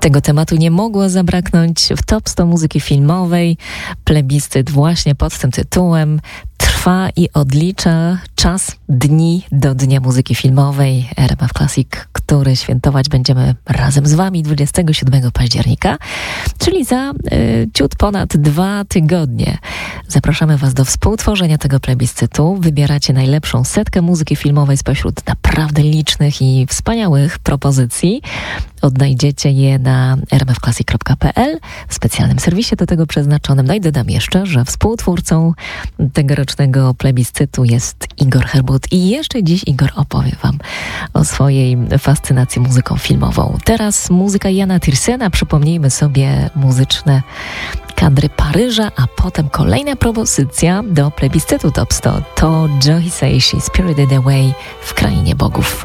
Tego tematu nie mogło zabraknąć w Top 100 muzyki filmowej. Plebiscyt właśnie pod tym tytułem trwa i odlicza czas, dni do Dnia Muzyki Filmowej RMF Classic, który świętować będziemy razem z Wami 27 października, czyli za ciut ponad 2 tygodnie. Zapraszamy Was do współtworzenia tego plebiscytu. Wybieracie najlepszą setkę muzyki filmowej spośród naprawdę licznych i wspaniałych propozycji. Odnajdziecie je na rmfclassic.pl w specjalnym serwisie do tego przeznaczonym. No i dodam jeszcze, że współtwórcą tegorocznego plebiscytu jest Igor Herbut i jeszcze dziś Igor opowie Wam o swojej fascynacji muzyką filmową. Teraz muzyka Jana Tiersena, przypomnijmy sobie muzyczne kadry Paryża, a potem kolejna propozycja do plebiscytu Top 100 to Joe Hisaishi, Spirited Away w Krainie Bogów.